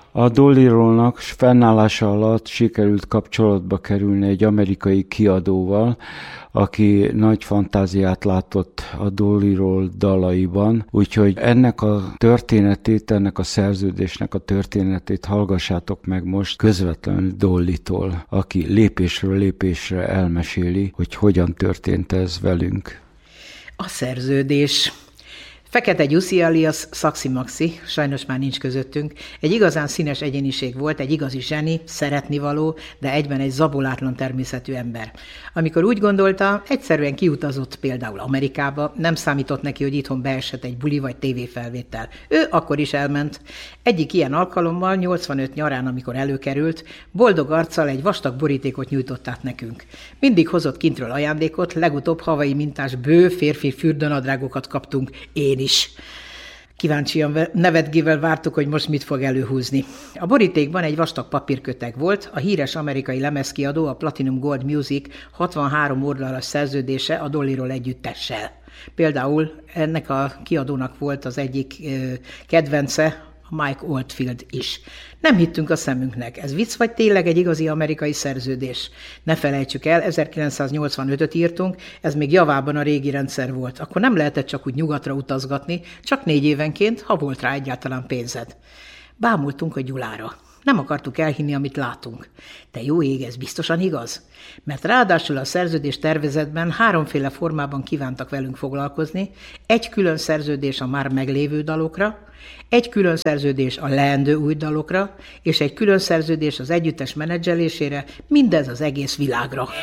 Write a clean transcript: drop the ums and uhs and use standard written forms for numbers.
A Dolly Rollnak fennállása alatt sikerült kapcsolatba kerülni egy amerikai kiadóval, aki nagy fantáziát látott a Dolly Roll dalaiban, úgyhogy ennek a történetét, ennek a szerződésnek a történetét hallgassátok meg most közvetlenül Dollytól, aki lépésről lépésre elmeséli, hogy hogyan történt ez velünk. A szerződés. Fekete Gyuszi alias Szaxi Maxi, sajnos már nincs közöttünk, egy igazán színes egyéniség volt, egy igazi zseni, szeretnivaló, de egyben egy zabolátlan természetű ember. Amikor úgy gondolta, egyszerűen kiutazott például Amerikába, nem számított neki, hogy itthon beesett egy buli vagy tévéfelvétel. Ő akkor is elment. Egyik ilyen alkalommal, 85 nyarán, amikor előkerült, boldog arccal egy vastag borítékot nyújtott át nekünk. Mindig hozott kintről ajándékot, legutóbb havai mintás bő férfi fürdőnadrágokat kaptunk, én is. Kíváncsian nevetgével vártuk, hogy most mit fog előhúzni. A borítékban egy vastag papírköteg volt, a híres amerikai lemezkiadó, a Platinum Gold Music 63 oldalas szerződése a Dollyról együttessel. Például ennek a kiadónak volt az egyik kedvence, Mike Oldfield is. Nem hittünk a szemünknek. Ez vicc vagy tényleg egy igazi amerikai szerződés? Ne felejtsük el, 1985-öt írtunk, ez még javában a régi rendszer volt. Akkor nem lehetett csak úgy nyugatra utazgatni, csak 4 évenként, ha volt rá egyáltalán pénzed. Bámultunk a Gyulára. Nem akartuk elhinni, amit látunk. De jó ég, ez biztosan igaz? Mert ráadásul a szerződés tervezetben 3 formában kívántak velünk foglalkozni, egy külön szerződés a már meglévő dalokra, egy külön szerződés a leendő új dalokra, és egy külön szerződés az együttes menedzselésére, mindez az egész világra.